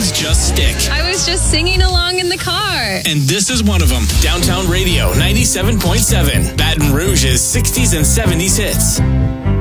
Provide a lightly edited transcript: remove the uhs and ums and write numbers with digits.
songs just stick. I was just singing along in the car. And this is one of them. Downtown Radio 97.7. Baton Rouge's 60s and 70s hits.